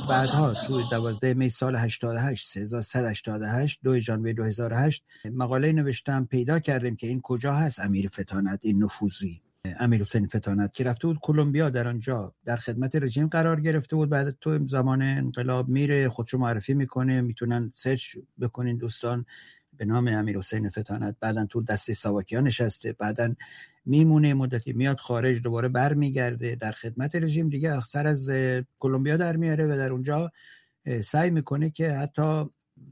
بعدها تو 12 می سال 88 3188 2 ژانویه 2008 مقاله نوشتم، پیدا کردیم که این کجا هست امیر فطانت، این نفوذی امیر حسین فطانت که رفته بود کلمبیا، در آنجا در خدمت رژیم قرار گرفته بود. بعد تو زمان انقلاب میره خودشو معرفی میکنه، میتونن سرچ بکنین دوستان به نام امیر حسین فطانت. بعدن تو دسته ساواکیا نشسته، بعدن میمونه مدتی، میاد خارج، دوباره برمیگرده در خدمت رژیم دیگه، سر از کلمبیا در میاره و در اونجا سعی میکنه که حتی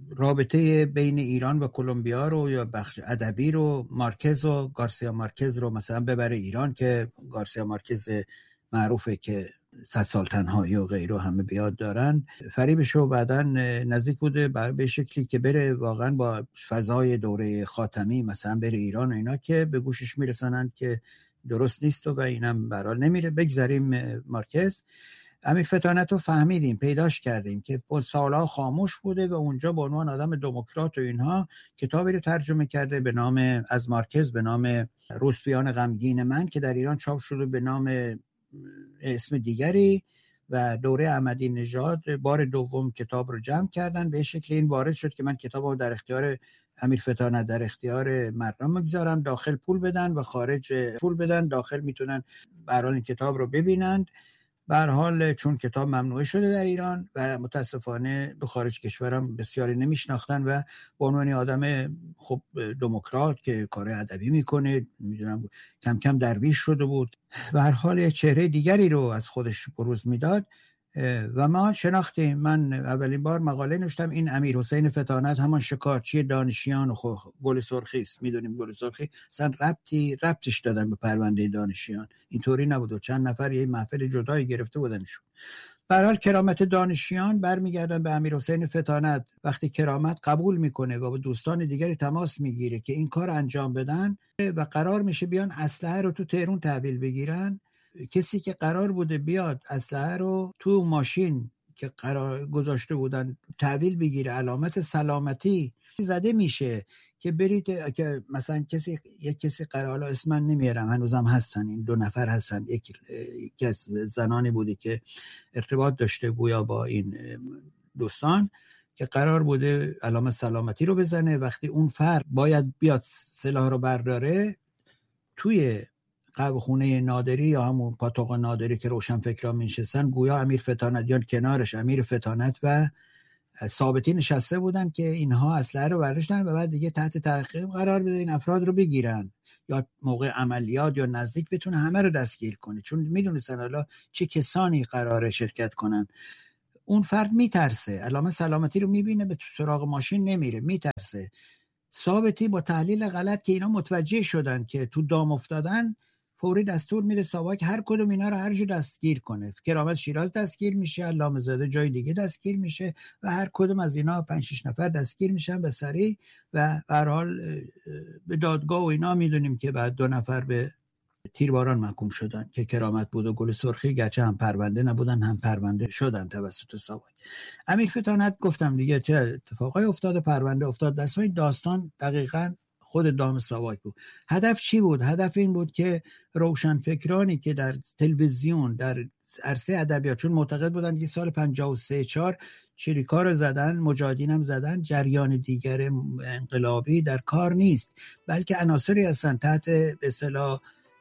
رابطه بین ایران و کلمبیا رو یا بخش ادبی رو مارکز و گارسیا مارکز رو مثلا ببره ایران، که گارسیا مارکز معروفه که 100 سال تنهایی و غیره همه بیاد دارن. فریبشو بعدن نزدیک بوده به شکلی که بره واقعا با فضای دوره خاتمی مثلا بره ایران و اینا، که به گوشش میرسانند که درست نیست و اینم برحال نمیره. بگذاریم مارکز. امیر فطانت رو فهمیدیم، پیداش کردیم که سالها خاموش بوده و اونجا به عنوان آدم دموکرات و اینها کتابی رو ترجمه کرده به نام از مارکز به نام روسپیان غمگین من، که در ایران چاپ شده به نام اسم دیگری، و دوره احمدی نژاد بار دوم کتاب رو جمع کردن. به شکل این وارد شد که من کتاب رو در اختیار امیر فطانت در اختیار مردم میگذارم، داخل پول بدن و خارج پول بدن، داخل میتونن به هر حال این کتاب رو ببینند. به هر حال چون کتاب ممنوع شده در ایران و متاسفانه به خارج کشورم بسیاری نمیشناختن و به عنوان آدم خب دموکرات که کار ادبی میکنه، میدونم کم کم درویش شده بود، به هر حال چهره دیگری رو از خودش بروز میداد و ما شناختیم. من اولین بار مقاله نوشتم این امیر حسین فطانت همان شکارچی دانشیان و گل سرخی است. میدونیم گل سرخی اصلا ربطش دادن به پرونده دانشیان، اینطوری نبود و چند نفر یه محفل جدایی گرفته بودنشون. به هر حال کرامت دانشیان برمیگردن به امیر حسین فطانت. وقتی کرامت قبول میکنه و با دوستان دیگری تماس میگیره که این کار انجام بدن و قرار میشه بیان اسلحه رو تو تهران تحویل بگیرن، کسی که قرار بوده بیاد اسلحه رو تو ماشین که قرار گذاشته بودن تحویل بگیره، علامت سلامتی زده میشه که برید، که مثلا کسی قرار، اسم من نمیارم، هنوزم هستن، این 2 نفر هستن، یکی از زنانی بوده که ارتباط داشته گویا با این دوستان که قرار بوده علامت سلامتی رو بزنه. وقتی اون فرد باید بیاد سلاح رو برداره، توی قهوه‌خونه نادری یا همون پاتوق نادری که روشنفکران میشستن، گویا امیر فطانت یا کنارش امیر فطانت و ثابتی نشسته بودن که اینها اسلحه رو برداشتن و بعد دیگه تحت تعقیب قرار بده این افراد رو بگیرن یا موقع عملیات یا نزدیک بتونه همه رو دستگیر کنه، چون میدونستن حالا چه کسانی قراره شرکت کنن. اون فرد میترسه، علامت سلامتی رو میبینه به سراغ ماشین نمیره، میترسه. ثابتی با تحلیل غلط که اینا متوجه شدن که تو دام افتادن، فوری دستور میده ساواک هر کدوم اینا رو هر جا دستگیر کنه. کرامت شیراز دستگیر میشه، علامه زاده جای دیگه دستگیر میشه و هر کدوم از اینا 5-6 نفر دستگیر میشن به سریع و به هر حال به دادگاه و اینا میدونیم که بعد 2 نفر به تیرباران محکوم شدن که کرامت بود و گل سرخی، گرچه هم پرونده نبودن هم پرونده شدن توسط ساواک. امیر فطانت گفتم دیگه چه اتفاقای افتاد، پرونده افتاد، دستمای داستان دقیقاً خود دام ساواک بود. هدف چی بود؟ هدف این بود که روشنفکرانی که در تلویزیون در عرصه ادبیات، چون معتقد بودن که سال 53-4 چریکا رو زدن، مجاهدین هم زدن، جریان دیگر انقلابی در کار نیست، بلکه عناصری هستن تحت به اصطلاح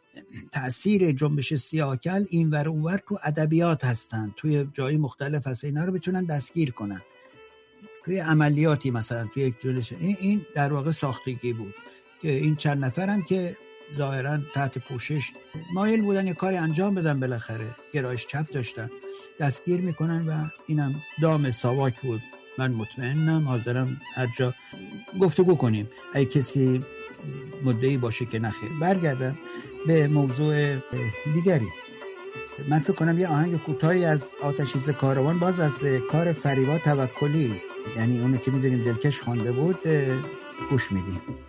تأثیر جنبش سیاه‌کل اینور اونور تو ادبیات هستن، توی جای مختلف هست، اینا رو بتونن دستگیر کنن توی عملیاتی، مثلا توی یک جلسه. این در واقع ساختگی بود که این چند نفرم که ظاهرا تحت پوشش مایل بودن یه کاری انجام بدن، بالاخره گرایش چپ داشتن، دستگیر میکنن و اینم دام ساواک بود. من مطمئنم حاضرم هر جا گفتگو کنیم اگه کسی مدعی باشه که نخیر. برگردم به موضوع دیگری. من فکر کنم یه آهنگ کوتاهی از آتشیز کاروان، باز از کار فریبا توکلی، یعنی اونو که میدونیم دلکش خوانده بود، گوش میدیم.